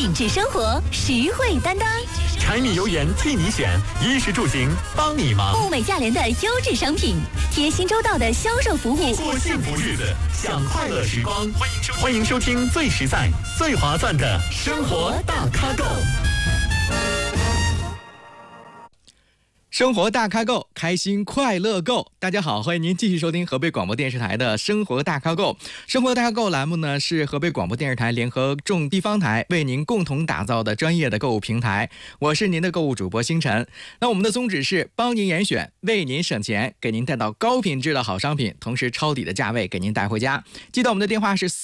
品质生活，实惠担当。 柴米油盐替你选，衣食住行帮你忙。 物美价廉的优质商品，贴心周到的销售服务。 过幸福日子，享快乐时光。欢迎收听最实在、最划算的生活大咖购。 生活大咖购，开心快乐购。大家好，欢迎您继续收听河北广播电视台的生活大咖购。生活大咖购栏目呢，是河北广播电视台联合众地方台为您共同打造的专业的购物平台。我是您的购物主播星辰。那我们的宗旨是帮您严选，为您省钱，给您带到高品质的好商品，同时抄底的价位给您带回家。记得我们的电话是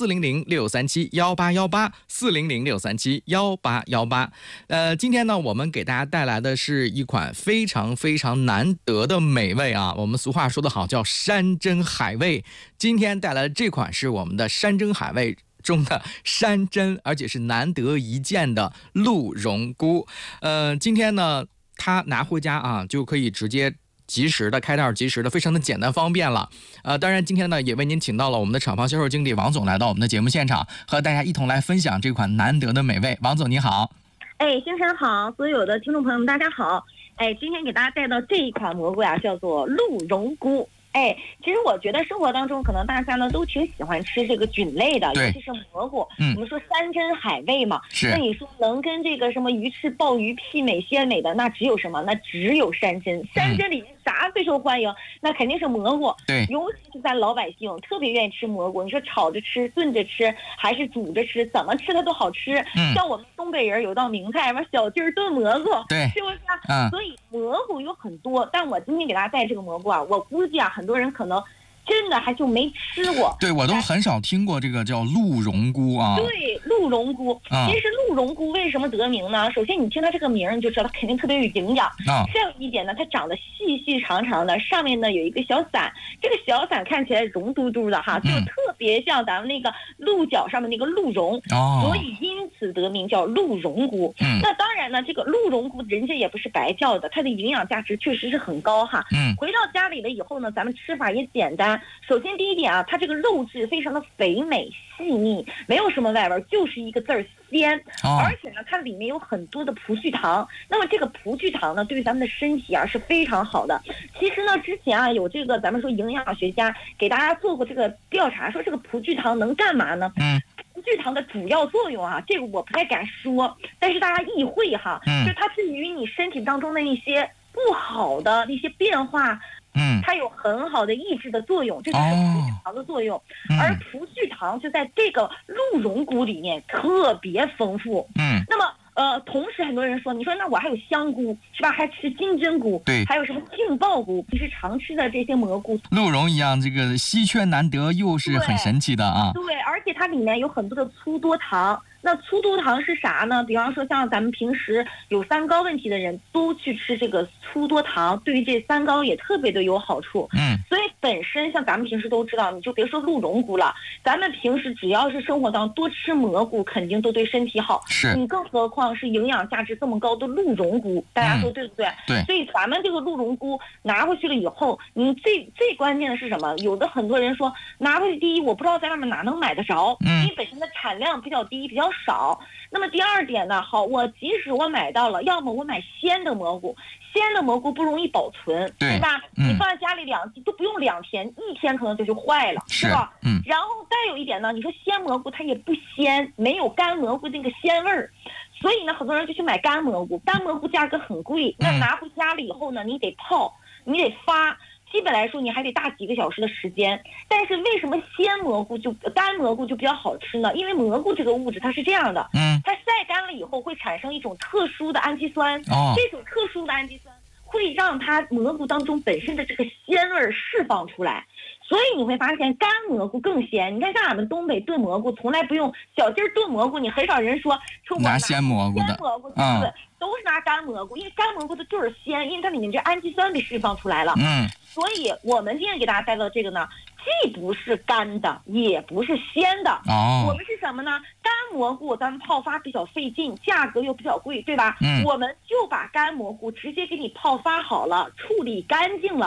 400-637-1818，400-637-1818。今天呢，我们给大家带来的是一款非常难得的美味啊，我们俗话说得好，叫山珍海味。今天带来的这款是我们的山珍海味中的山珍，而且是难得一见的鹿茸菇。今天呢，它拿回家啊，就可以直接及时的开袋，及时的，非常的简单方便了。当然今天呢，也为您请到了我们的厂房销售经理王总来到我们的节目现场，和大家一同来分享这款难得的美味。王总你好。 星辰好，所有的听众朋友们大家好。今天给大家带到这一款蘑菇呀，叫做鹿茸菇。其实我觉得生活当中可能大家呢都挺喜欢吃这个菌类的，尤其是蘑菇。我们说山珍海味嘛，那你说能跟这个什么鱼翅、鲍鱼媲美鲜美的，那只有什么？那只有山珍。山珍里面啥最受欢迎？那肯定是蘑菇。对，尤其是咱老百姓特别愿意吃蘑菇。你说炒着吃、炖着吃，还是煮着吃，怎么吃它都好吃。像我们东北人有道名菜嘛，小鸡儿炖蘑菇，对，是不是？所以蘑菇有很多，但我今天给大家带这个蘑菇啊，我估计啊，很多人可能真的还就没吃过。 对，我都很少听过这个叫鹿茸菇啊。 对，鹿茸菇。其实鹿茸菇为什么得名呢？首先你听它这个名你就知道它肯定特别有营养。这样一点呢，它长得细细长长的，上面呢有一个小伞，这个小伞看起来绒嘟嘟的哈，就特别像咱们那个鹿角上面那个鹿茸，所以因此得名叫鹿茸菇。那当然呢，这个鹿茸菇人家也不是白叫的，它的营养价值确实是很高哈。回到家里了以后呢，咱们吃法也简单。首先第一点啊，它这个肉质非常的肥美细腻，没有什么外味，就是一个字儿鲜。而且呢，它里面有很多的葡聚糖。那么这个葡聚糖呢，对于咱们的身体啊是非常好的。其实呢，之前啊有这个咱们说营养学家给大家做过这个调查，说这个葡聚糖能干嘛呢？葡聚糖的主要作用啊，这个我不太敢说，但是大家意会哈，就它对于你身体当中的那些不好的那些变化。它有很好的抑制的作用，这就是葡聚糖的作用。而葡聚糖就在这个鹿茸菇里面特别丰富。那么同时很多人说，你说那我还有香菇是吧？还吃金针菇，对，还有什么杏鲍菇，平时常吃的这些蘑菇， 鹿茸一样，这个稀缺难得又是很神奇的啊。 对，而且它里面有很多的粗多糖。那粗多糖是啥呢？比方说像咱们平时有三高问题的人都去吃这个粗多糖，对于这三高也特别的有好处。所以本身像咱们平时都知道，你就别说鹿茸菇了，咱们平时只要是生活当中多吃蘑菇，肯定都对身体好。你更何况是营养价值这么高的鹿茸菇，大家说对不对？对。所以咱们这个鹿茸菇拿回去了以后，你最关键的是什么？有的很多人说拿回去，第一我不知道在外面哪能买得着，因为本身的产量比较低，比较少。那么第二点呢，好，我即使我买到了，要么我买鲜的蘑菇，鲜的蘑菇不容易保存，对吧？你放在家里都不用2天，1天可能就坏了，是吧？然后再有一点呢，你说鲜蘑菇它也不鲜，没有干蘑菇那个鲜味儿，所以呢，很多人就去买干蘑菇，干蘑菇价格很贵，那拿回家了以后呢，你得泡，你得发。基本来说你还得大几个小时的时间，但是为什么鲜蘑菇干蘑菇就比较好吃呢？因为蘑菇这个物质它是这样的，它晒干了以后会产生一种特殊的氨基酸，这种特殊的氨基酸会让它蘑菇当中本身的这个鲜味释放出来，所以你会发现干蘑菇更鲜。你看像俺们东北炖蘑菇，从来不用小鸡儿炖蘑菇，你很少人说我拿鲜蘑菇的， 对，都是拿干蘑菇，因为干蘑菇的就是鲜，因为它里面这氨基酸被释放出来了。所以我们今天给大家带到这个呢，既不是干的，也不是鲜的。我们是什么呢？干蘑菇咱们泡发比较费劲，价格又比较贵，对吧？我们就把干蘑菇直接给你泡发好了，处理干净了，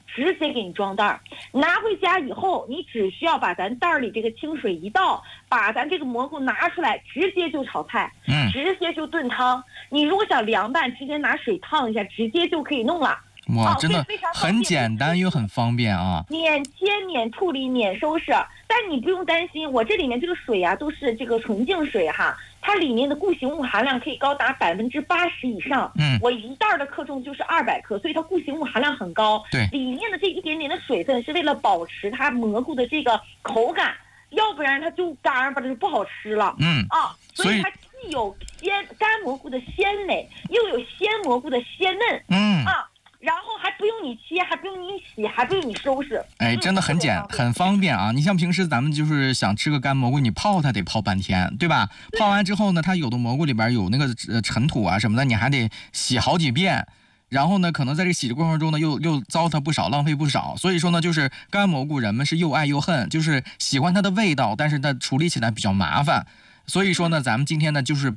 直接给你装袋儿。拿回家以后，你只需要把咱袋儿里这个清水一倒，把咱这个蘑菇拿出来，直接就炒菜，直接就炖汤。你如果想凉拌，直接拿水烫一下，直接就可以弄了。 哇，真的很简单又很方便啊！ 免切、免处理、免收拾，但你不用担心，我这里面这个水啊都是这个纯净水哈，它里面的固形物含量可以高达80%以上。我一袋的克重就是200克，所以它固形物含量很高。 对， 里面的这一点点的水分是为了保持它蘑菇的这个口感，要不然它就干巴，它就不好吃了。所以它既有干蘑菇的鲜美，又有鲜蘑菇的鲜嫩。然后还不用你切，还不用你洗，还不用你收拾。 哎，真的很方便啊！你像平时咱们就是想吃个干蘑菇，你泡它得泡半天，对吧？泡完之后呢，它有的蘑菇里边有那个尘土啊什么的，你还得洗好几遍。然后呢，可能在这个洗的过程中呢，又糟蹋不少，浪费不少。所以说呢，就是干蘑菇人们是又爱又恨，就是喜欢它的味道，但是它处理起来比较麻烦。所以说呢，咱们今天呢，就是